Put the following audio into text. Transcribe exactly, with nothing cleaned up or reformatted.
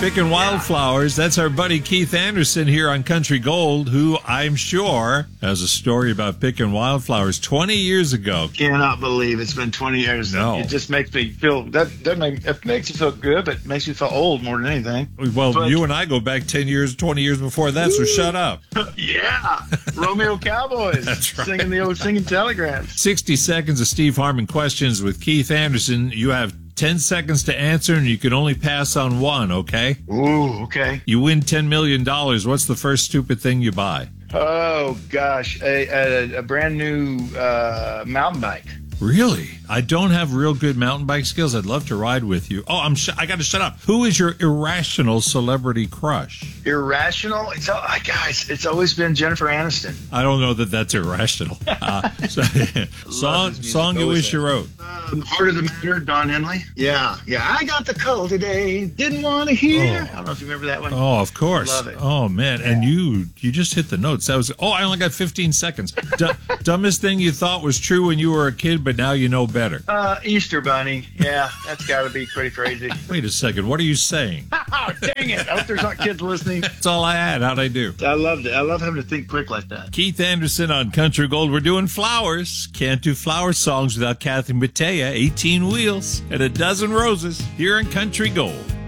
Picking wildflowers. That's our buddy Keith Anderson here on Country Gold, who I'm sure has a story about picking wildflowers twenty years ago. Cannot believe it's been twenty years. No. It just makes me feel, that, that make, it makes you feel good, but it makes you feel old more than anything. Well, But- you and I go back ten years, twenty years before that, so shut up. Yeah. Romeo Cowboys. That's right. Singing the old singing telegrams. sixty seconds of Steve Harmon questions with Keith Anderson. You have ten seconds to answer, and you can only pass on one, okay? Ooh, okay. You win ten million dollars. What's the first stupid thing you buy? Oh, gosh. A, a, a brand new uh, mountain bike. Really? I don't have real good mountain bike skills. I'd love to ride with you. Oh, I'm sh- I got to shut up. Who is your irrational celebrity crush? Irrational? It's all, I, guys, it's always been Jennifer Aniston. I don't know that that's irrational. Uh, so, song his music. song you Always wish you wrote. Um, Heart of the Matter, Don Henley. Yeah, yeah. I got the cold today. Didn't want to hear. Oh. I don't know if you remember that one. Oh, of course. Love it. Oh, man. And you you just hit the notes. That was, oh, I only got fifteen seconds. D- dumbest thing you thought was true when you were a kid, but now you know better. Uh, Easter Bunny. Yeah, that's got to be pretty crazy. Wait a second. What are you saying? Oh, dang it. I hope there's not kids listening. That's all I had. How'd I do? I loved it. I love having to think quick like that. Keith Anderson on Country Gold. We're doing flowers. Can't do flower songs without Kathy Mattea, eighteen wheels, and a dozen roses here in Country Gold.